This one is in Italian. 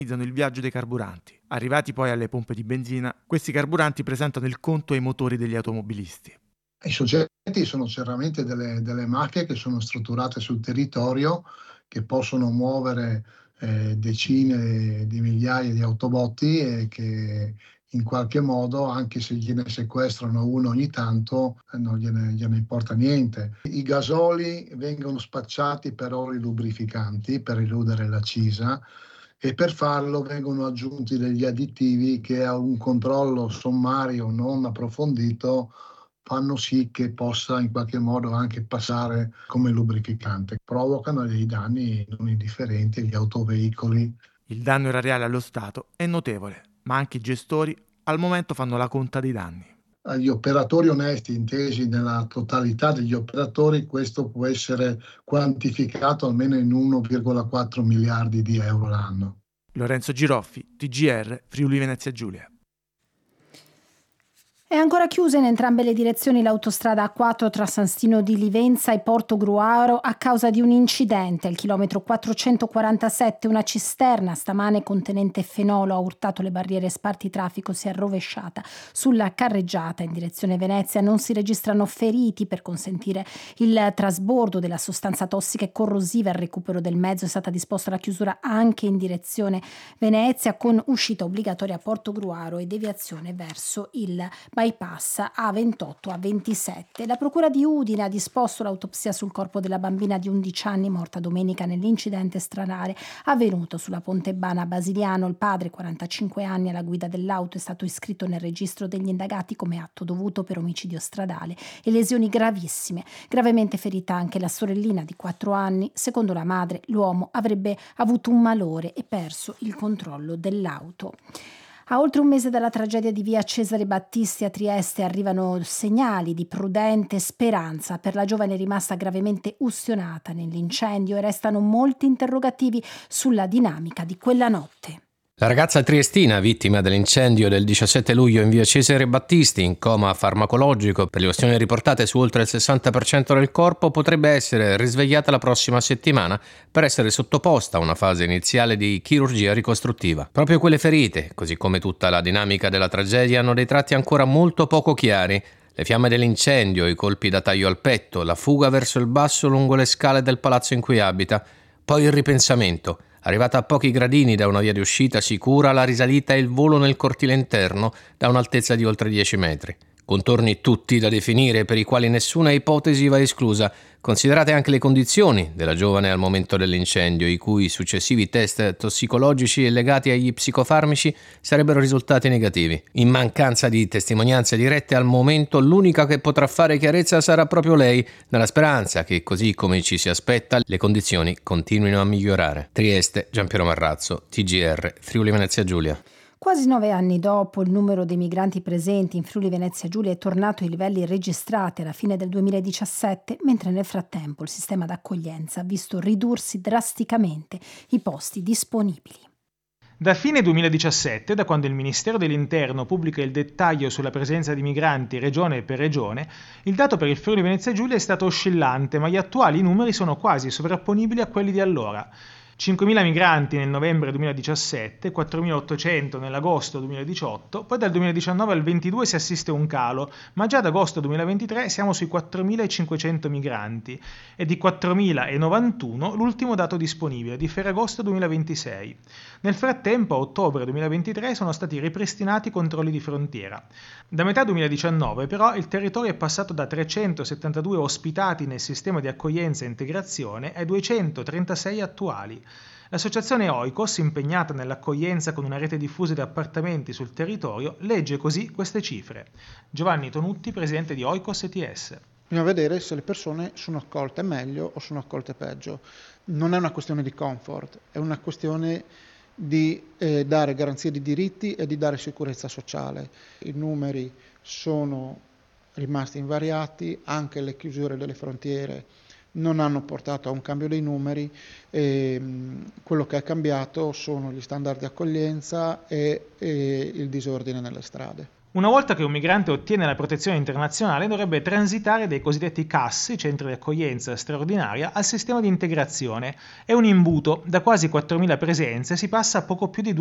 il viaggio dei carburanti. Arrivati poi alle pompe di benzina, questi carburanti presentano il conto ai motori degli automobilisti. I soggetti sono chiaramente delle macchine che sono strutturate sul territorio, che possono muovere decine di migliaia di autobotti e che in qualche modo, anche se gliene sequestrano uno ogni tanto, non gliene importa niente. I gasoli vengono spacciati per oli lubrificanti per eludere la accisa, e per farlo vengono aggiunti degli additivi che a un controllo sommario non approfondito fanno sì che possa in qualche modo anche passare come lubrificante. Provocano dei danni non indifferenti agli autoveicoli. Il danno erariale allo Stato è notevole, ma anche i gestori al momento fanno la conta dei danni. Agli operatori onesti, intesi nella totalità degli operatori, questo può essere quantificato almeno in 1,4 miliardi di euro l'anno. Lorenzo Giroffi, TGR, Friuli Venezia Giulia. È ancora chiusa in entrambe le direzioni l'autostrada A4 tra San Stino di Livenza e Porto Gruaro a causa di un incidente. Al chilometro 447 una cisterna stamane contenente fenolo ha urtato le barriere spartitraffico, si è rovesciata sulla carreggiata in direzione Venezia. Non si registrano feriti. Per consentire il trasbordo della sostanza tossica e corrosiva e il recupero del mezzo è stata disposta la chiusura anche in direzione Venezia, con uscita obbligatoria a Porto Gruaro e deviazione verso il bypass A28 A27. La procura di Udine ha disposto l'autopsia sul corpo della bambina di 11 anni morta domenica nell'incidente stradale avvenuto sulla Ponte Bana Basiliano. Il padre, 45 anni, alla guida dell'auto, è stato iscritto nel registro degli indagati come atto dovuto per omicidio stradale e lesioni gravissime. Gravemente ferita anche la sorellina di 4 anni. Secondo la madre, l'uomo avrebbe avuto un malore e perso il controllo dell'auto. A oltre un mese dalla tragedia di via Cesare Battisti a Trieste arrivano segnali di prudente speranza per la giovane rimasta gravemente ustionata nell'incendio e restano molti interrogativi sulla dinamica di quella notte. La ragazza triestina, vittima dell'incendio del 17 luglio in via Cesare Battisti, in coma farmacologico per le ustioni riportate su oltre il 60% del corpo, potrebbe essere risvegliata la prossima settimana per essere sottoposta a una fase iniziale di chirurgia ricostruttiva. Proprio quelle ferite, così come tutta la dinamica della tragedia, hanno dei tratti ancora molto poco chiari. Le fiamme dell'incendio, i colpi da taglio al petto, la fuga verso il basso lungo le scale del palazzo in cui abita, poi il ripensamento. Arrivata a pochi gradini da una via di uscita sicura, la risalita e il volo nel cortile interno da un'altezza di oltre 10 metri. Contorni tutti da definire, per i quali nessuna ipotesi va esclusa, considerate anche le condizioni della giovane al momento dell'incendio, i cui successivi test tossicologici e legati agli psicofarmaci sarebbero risultati negativi. In mancanza di testimonianze dirette al momento, l'unica che potrà fare chiarezza sarà proprio lei, nella speranza che, così come ci si aspetta, le condizioni continuino a migliorare. Trieste, Giampiero Marrazzo, TGR, Friuli Venezia Giulia. Quasi 9 anni dopo, il numero dei migranti presenti in Friuli Venezia Giulia è tornato ai livelli registrati alla fine del 2017, mentre nel frattempo il sistema d'accoglienza ha visto ridursi drasticamente i posti disponibili. Da fine 2017, da quando il Ministero dell'Interno pubblica il dettaglio sulla presenza di migranti regione per regione, il dato per il Friuli Venezia Giulia è stato oscillante, ma gli attuali numeri sono quasi sovrapponibili a quelli di allora. 5.000 migranti nel novembre 2017, 4.800 nell'agosto 2018, poi dal 2019 al 22 si assiste a un calo, ma già ad agosto 2023 siamo sui 4.500 migranti e di 4.091 l'ultimo dato disponibile di Ferragosto 2026. Nel frattempo, a ottobre 2023 sono stati ripristinati i controlli di frontiera. Da metà 2019 però il territorio è passato da 372 ospitati nel sistema di accoglienza e integrazione ai 236 attuali. L'associazione Oikos, impegnata nell'accoglienza con una rete diffusa di appartamenti sul territorio, legge così queste cifre. Giovanni Tonutti, presidente di Oikos ETS. Bisogna vedere se le persone sono accolte meglio o sono accolte peggio. Non è una questione di comfort, è una questione di dare garanzie di diritti e di dare sicurezza sociale. I numeri sono rimasti invariati, anche le chiusure delle frontiere non hanno portato a un cambio dei numeri, quello che è cambiato sono gli standard di accoglienza e il disordine nelle strade. Una volta che un migrante ottiene la protezione internazionale dovrebbe transitare dai cosiddetti CAS, i centri di accoglienza straordinaria, al sistema di integrazione. È un imbuto, da quasi 4.000 presenze si passa a poco più di